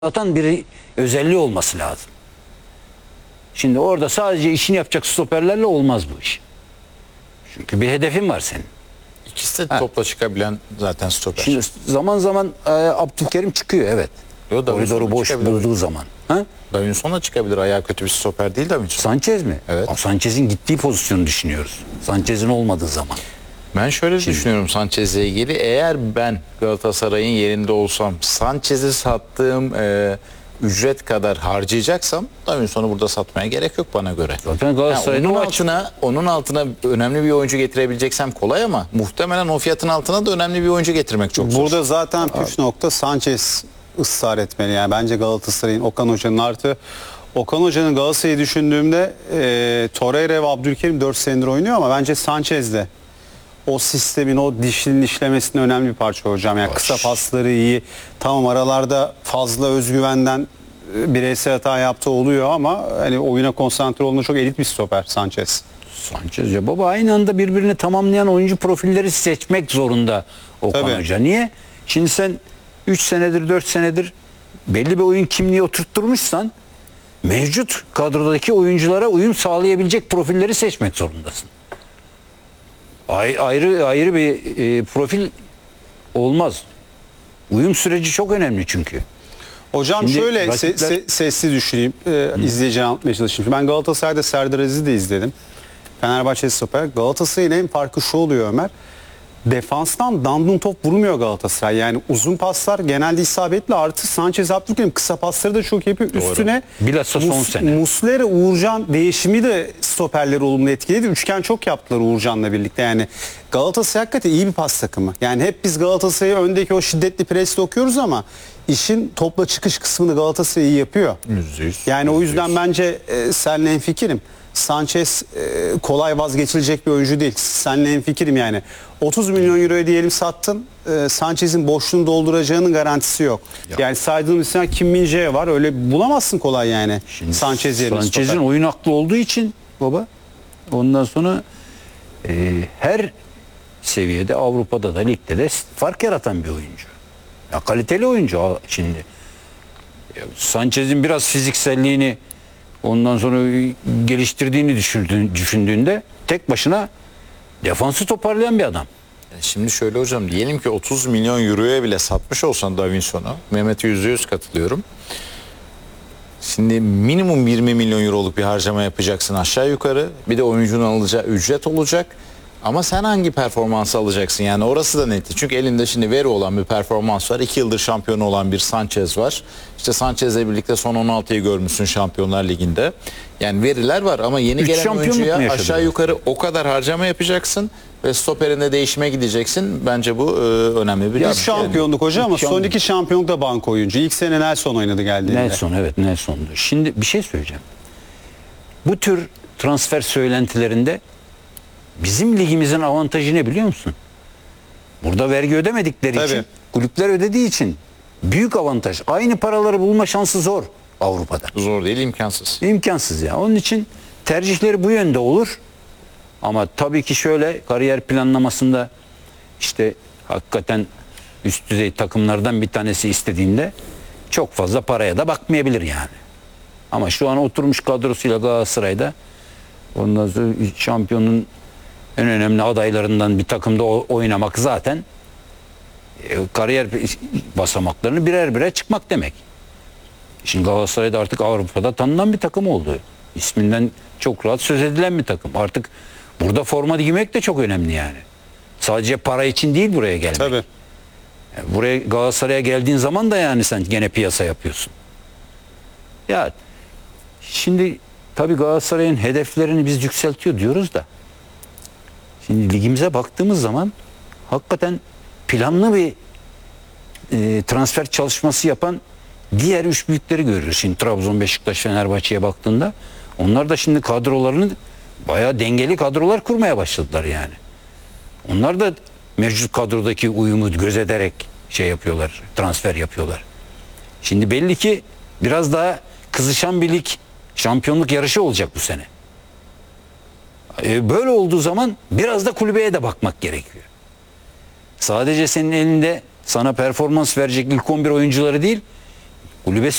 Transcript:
atan bir özelliği olması lazım. Şimdi orada sadece işini yapacak stoperlerle olmaz bu iş. Çünkü bir hedefin var senin. İkisi de topla çıkabilen zaten stoper. Şimdi zaman zaman Abdülkerim çıkıyor, evet. Yo, Koridoru boş bulduğu zaman. Ha? Davinson da çıkabilir. Ayağı kötü bir stoper değil Davinson. Sanchez mi? Evet. Ama Sanchez'in gittiği pozisyonu düşünüyoruz. Sanchez'in olmadığı zaman. Ben şöyle düşünüyorum Sanchez'le ilgili. Eğer ben Galatasaray'ın yerinde olsam Sanchez'i sattığım ücret kadar harcayacaksam Davinson'u burada satmaya gerek yok bana göre. Zaten Galatasaray'ın onun altına önemli bir oyuncu getirebileceksem kolay ama muhtemelen o fiyatın altına da önemli bir oyuncu getirmek çok zor. Burada zaten püf nokta Sanchez ısrar etmeli. Yani bence Galatasaray'ın Okan Hoca'nın artı Okan Hoca'nın Galatasaray'ı düşündüğümde Torreira ve Abdülkerim 4 senedir oynuyor ama bence Sanchez de o sistemin, o dişlinin işlemesinde önemli bir parça hocam. Yani kısa pasları iyi. Tamam, aralarda fazla özgüvenden bireysel hata yaptığı oluyor ama hani oyuna konsantre olduğunda çok elit bir stoper Sanchez. Sanchez ya baba, aynı anda birbirini tamamlayan oyuncu profilleri seçmek zorunda Okan Tabii. Hoca. Niye? Şimdi sen 3 senedir 4 senedir belli bir oyun kimliği oturtturmuşsan mevcut kadrodaki oyunculara uyum sağlayabilecek profilleri seçmek zorundasın. Ayrı bir profil olmaz. Uyum süreci çok önemli çünkü. Hocam Şimdi şöyle rakipler... sesli düşüneyim. İzleyiciye anlatmaya çalışayım. Ben Galatasaray'da Serdar Aziz'i de izledim. Fenerbahçe stoper. Galatasaray'ın en farkı şu oluyor Ömer. Defanstan dandun top vurmuyor Galatasaray. Yani uzun paslar genelde isabetli, artı Sanchez, Abdülkerim kısa pasları da çok yapıyor. Doğru. Üstüne bilhassa son sene. Muslera, Uğurcan değişimi de stoperleri olumlu etkiledi. Üçgen çok yaptılar Uğurcan'la birlikte. Yani Galatasaray hakikaten iyi bir pas takımı. Yani hep biz Galatasaray'ı öndeki o şiddetli presle okuyoruz ama işin topla çıkış kısmını Galatasaray iyi yapıyor. %100. Yani o yüzden bence seninle hemfikirim. Sanchez kolay vazgeçilecek bir oyuncu değil. Seninle hemfikirim yani. 30 milyon euroya diyelim sattın. Sanchez'in boşluğunu dolduracağının garantisi yok. Yani saydığım isimler Kim Min-jae var. Öyle bulamazsın kolay yani. Sanchez yerine. Sanchez'in oyun aklı olduğu için baba, ondan sonra her seviyede, Avrupa'da da ligde de fark yaratan bir oyuncu. Ya kaliteli oyuncu şimdi. Sanchez'in biraz fizikselliğini ondan sonra geliştirdiğini düşündüğünde tek başına defansı toparlayan bir adam. Şimdi şöyle hocam, diyelim ki 30 milyon euroya bile satmış olsan Davinson'u, Mehmet'e %100 katılıyorum. Şimdi minimum 20 milyon euroluk bir harcama yapacaksın aşağı yukarı. Bir de oyuncunun alacağı ücret olacak. Ama sen hangi performansı alacaksın? Yani orası da net. Çünkü elinde şimdi veri olan bir performans var. 2 yıldır şampiyon olan bir Sanchez var. İşte Sanchez'le birlikte son 16'yı görmüşsün Şampiyonlar Ligi'nde. Yani veriler var ama yeni gelen oyuncuya aşağı yukarı o kadar harcama yapacaksın ve stoperinde değişime gideceksin. Bence bu önemli bir risk. 3 şampiyonluk hocam ama son 2 şampiyonluk da banko oyuncu. İlk sene Nelson oynadı geldiğinde. Nelson'du. Şimdi bir şey söyleyeceğim. Bu tür transfer söylentilerinde bizim ligimizin avantajı ne biliyor musun? Burada vergi ödemedikleri için, kulüpler ödediği için büyük avantaj. Aynı paraları bulma şansı zor Avrupa'da. Zor değil, imkansız. İmkansız ya. Onun için tercihleri bu yönde olur. Ama tabii ki şöyle, kariyer planlamasında işte hakikaten üst düzey takımlardan bir tanesi istediğinde çok fazla paraya da bakmayabilir yani. Ama şu an oturmuş kadrosuyla Galatasaray'da ondan sonra şampiyonun en önemli adaylarından bir takımda oynamak zaten kariyer basamaklarını birer birer çıkmak demek. Şimdi Galatasaray'da artık Avrupa'da tanınan bir takım oldu. İsminden çok rahat söz edilen bir takım. Artık burada forma giymek de çok önemli yani. Sadece para için değil buraya gelmek. Tabii. Yani buraya, Galatasaray'a geldiğin zaman da yani sen gene piyasa yapıyorsun. Ya şimdi tabii Galatasaray'ın hedeflerini biz yükseltiyor diyoruz da. Şimdi ligimize baktığımız zaman hakikaten planlı bir transfer çalışması yapan diğer üç büyükleri görüyoruz. Şimdi Trabzon, Beşiktaş, Fenerbahçe'ye baktığında onlar da şimdi kadrolarını bayağı dengeli kadrolar kurmaya başladılar yani. Onlar da mevcut kadrodaki uyumu gözederek şey yapıyorlar, transfer yapıyorlar. Şimdi belli ki biraz daha kızışan bir lig, şampiyonluk yarışı olacak bu sene. Böyle olduğu zaman biraz da kulübeye de bakmak gerekiyor. Sadece senin elinde sana performans verecek ilk 11 oyuncuları değil, Kulübesi